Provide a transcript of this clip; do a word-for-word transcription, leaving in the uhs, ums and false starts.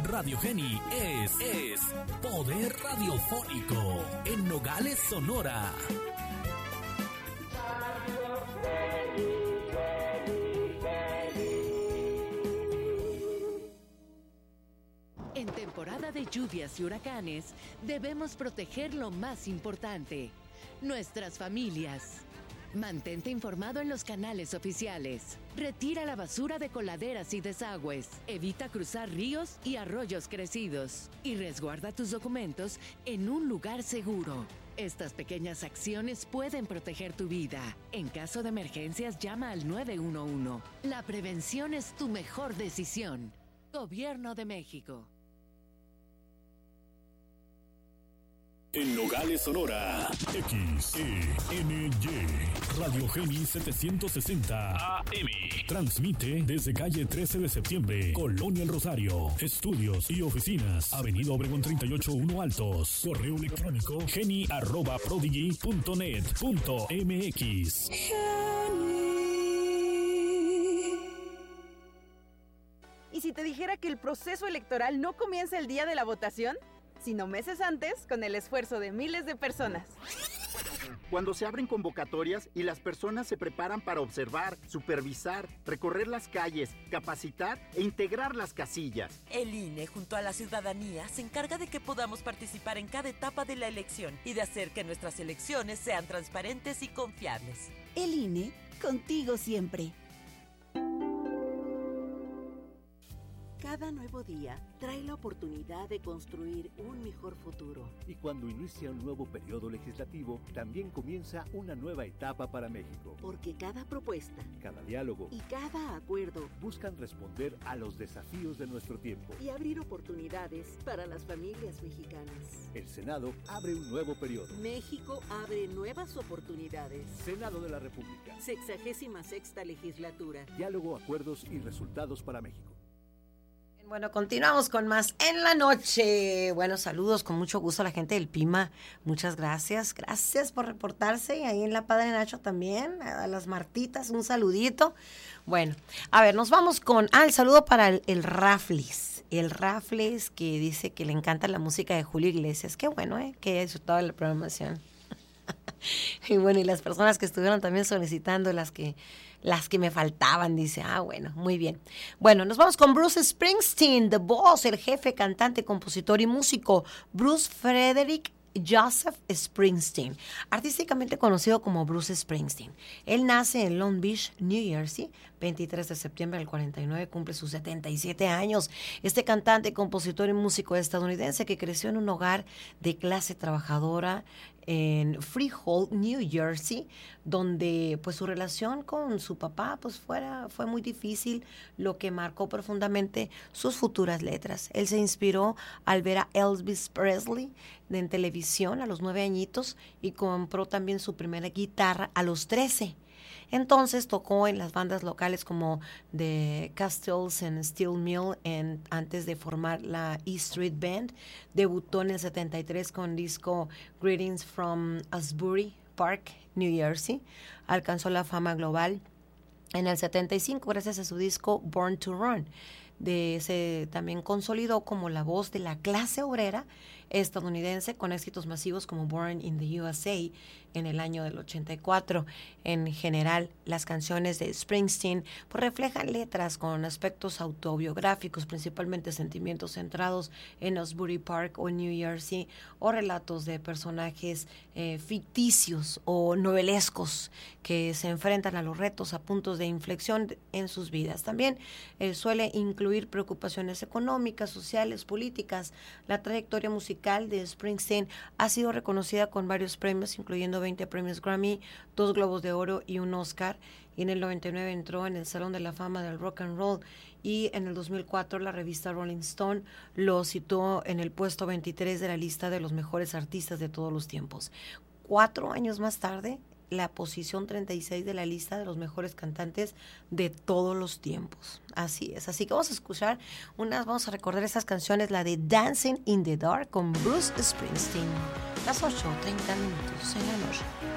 Radio Geni es, es Poder Radiofónico en Nogales, Sonora. En temporada de lluvias y huracanes, debemos proteger lo más importante, nuestras familias. Mantente informado en los canales oficiales. Retira la basura de coladeras y desagües. Evita cruzar ríos y arroyos crecidos. Y resguarda tus documentos en un lugar seguro. Estas pequeñas acciones pueden proteger tu vida. En caso de emergencias, llama al nueve uno uno. La prevención es tu mejor decisión. Gobierno de México. En Nogales, Sonora, X E N Y, Radio Geni setecientos sesenta A M. Transmite desde calle trece de septiembre, Colonia El Rosario. Estudios y oficinas, Avenida Obregón treinta y ocho uno Altos. Correo electrónico geni arroba prodigy punto net punto m x. ¿Y si te dijera que el proceso electoral no comienza el día de la votación, sino meses antes, con el esfuerzo de miles de personas? Cuando se abren convocatorias y las personas se preparan para observar, supervisar, recorrer las calles, capacitar e integrar las casillas. El I N E, junto a la ciudadanía, se encarga de que podamos participar en cada etapa de la elección y de hacer que nuestras elecciones sean transparentes y confiables. El I N E, contigo siempre. Cada nuevo día trae la oportunidad de construir un mejor futuro. Y cuando inicia un nuevo periodo legislativo, también comienza una nueva etapa para México. Porque cada propuesta, cada diálogo y cada acuerdo buscan responder a los desafíos de nuestro tiempo y abrir oportunidades para las familias mexicanas. El Senado abre un nuevo periodo. México abre nuevas oportunidades. Senado de la República. Sexagésima sexta legislatura. Diálogo, acuerdos y resultados para México. Bueno, continuamos con más en la noche. Bueno, saludos con mucho gusto a la gente del Pima. Muchas gracias. Gracias por reportarse. Y ahí en La Padre Nacho también. A las Martitas, un saludito. Bueno, a ver, nos vamos con... Ah, el saludo para el, el Raflis. El Raflis que dice que le encanta la música de Julio Iglesias. Qué bueno, ¿eh? Que haya disfrutado de la programación. Y bueno, y las personas que estuvieron también solicitando, las que... Las que me faltaban, dice. Ah, bueno, muy bien. Bueno, nos vamos con Bruce Springsteen, The Boss, el jefe, cantante, compositor y músico. Bruce Frederick Joseph Springsteen, artísticamente conocido como Bruce Springsteen. Él nace en Long Beach, New Jersey, veintitrés de septiembre del cuarenta y nueve, cumple sus setenta y siete años. Este cantante, compositor y músico estadounidense que creció en un hogar de clase trabajadora en Freehold, New Jersey, donde pues su relación con su papá pues fuera, fue muy difícil, lo que marcó profundamente sus futuras letras. Él se inspiró al ver a Elvis Presley en televisión a los nueve añitos y compró también su primera guitarra a los trece. Entonces tocó en las bandas locales como The Castles and Steel Mill en, antes de formar la E Street Band. Debutó en el setenta y tres con el disco Greetings from Asbury Park, New Jersey. Alcanzó la fama global en el setenta y cinco gracias a su disco Born to Run. De, se también consolidó como la voz de la clase obrera estadounidense con éxitos masivos como Born in the U S A en el año del ochenta y cuatro. En general, las canciones de Springsteen pues, reflejan letras con aspectos autobiográficos, principalmente sentimientos centrados en Asbury Park o New Jersey, o relatos de personajes eh, ficticios o novelescos que se enfrentan a los retos a puntos de inflexión en sus vidas. También eh, suele incluir preocupaciones económicas, sociales, políticas. La trayectoria musical de Springsteen ha sido reconocida con varios premios, incluyendo veinte premios Grammy, dos Globos de Oro y un Oscar. Y en el noventa y nueve entró en el Salón de la Fama del Rock and Roll, y en el dos mil cuatro la revista Rolling Stone lo citó en el puesto veintitrés de la lista de los mejores artistas de todos los tiempos. Cuatro años más tarde, la posición treinta y seis de la lista de los mejores cantantes de todos los tiempos. Así es. Así que vamos a escuchar unas, vamos a recordar esas canciones, la de Dancing in the Dark con Bruce Springsteen. Las ocho treinta minutos en la noche.